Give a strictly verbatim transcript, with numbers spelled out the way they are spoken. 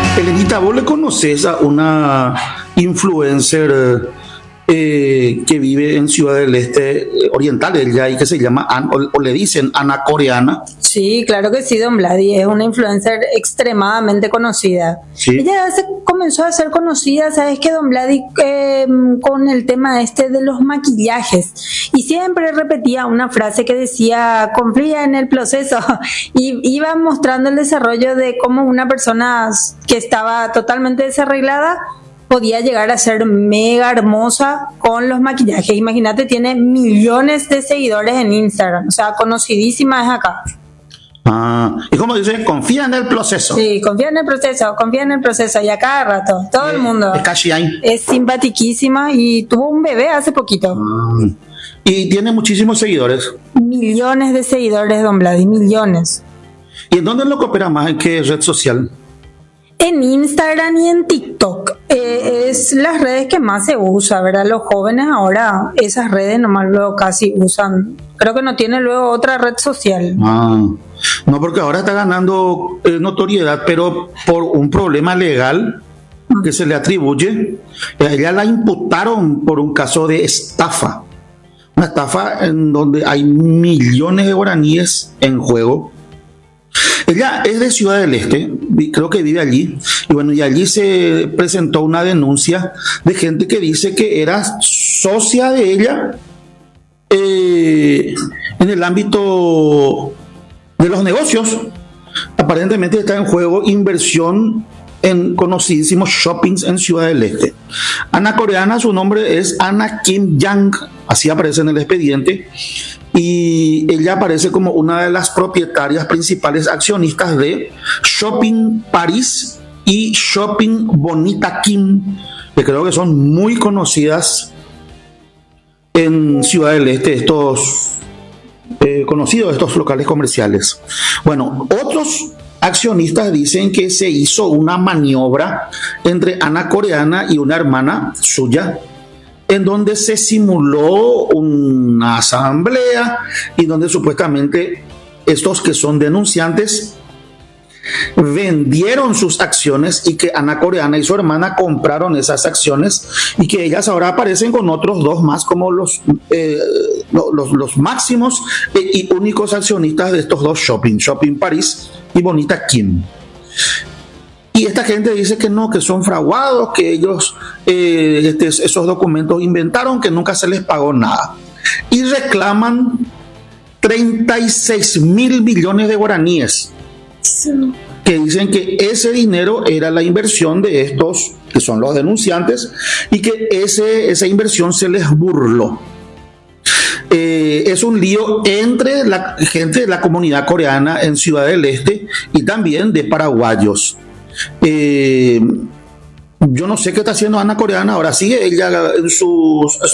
Elenita, ¿vos le conoces a una influencer eh, que vive en Ciudad del Este eh, Oriental, ella, y que se llama, An, o, o le dicen Ana Coreana? Sí, claro que sí, Don Vladi, es una influencer extremadamente conocida. Sí. Ella se comenzó a ser conocida, ¿sabes qué, Don Vladi? Eh, con el tema este de los maquillajes. Y siempre repetía una frase que decía, confía en el proceso. Y iba mostrando el desarrollo de cómo una persona que estaba totalmente desarreglada podía llegar a ser mega hermosa con los maquillajes. Imagínate, tiene millones de seguidores en Instagram, o sea, conocidísima es acá. Ah, y como dice, confía en el proceso. Sí, confía en el proceso, confía en el proceso, y a cada rato, todo eh, el mundo. Es casi ahí. Es simpatiquísima y tuvo un bebé hace poquito. Ah, y tiene muchísimos seguidores. Millones de seguidores, Don Vladi, millones. ¿Y en dónde lo coopera más? ¿En qué red social? En Instagram y en TikTok. Eh, es las redes que más se usa, ¿verdad? Los jóvenes ahora esas redes nomás luego casi usan. Creo que no tiene luego otra red social. Ah, no, porque ahora está ganando eh, notoriedad, pero por un problema legal que se le atribuye. A ella la imputaron por un caso de estafa. Una estafa en donde hay millones de guaraníes en juego. Ella es de Ciudad del Este, creo que vive allí, y bueno, y allí se presentó una denuncia de gente que dice que era socia de ella eh, en el ámbito de los negocios. Aparentemente está en juego inversión en conocidísimos shoppings en Ciudad del Este. Ana Coreana, su nombre es Ana Kim Yang, así aparece en el expediente, y ella aparece como una de las propietarias principales accionistas de Shopping París y Shopping Bonita Kim, que creo que son muy conocidas en Ciudad del Este, estos eh, conocidos estos locales comerciales. Bueno, otros accionistas dicen que se hizo una maniobra entre Ana Coreana y una hermana suya, en donde se simuló una asamblea y donde supuestamente estos que son denunciantes vendieron sus acciones y que Ana Coreana y su hermana compraron esas acciones y que ellas ahora aparecen con otros dos más como los, eh, los, los máximos y únicos accionistas de estos dos shopping, Shopping París y Bonita Kim. Y esta gente dice que no, que son fraguados, que ellos eh, este, esos documentos inventaron, que nunca se les pagó nada. Y reclaman treinta y seis mil millones de guaraníes. Sí. Que dicen que ese dinero era la inversión de estos, que son los denunciantes, y que ese, esa inversión se les burló. Eh, es un lío entre la gente de la comunidad coreana en Ciudad del Este y también de paraguayos. Eh, yo no sé qué está haciendo Ana Coreana ahora. Sigue ella en sus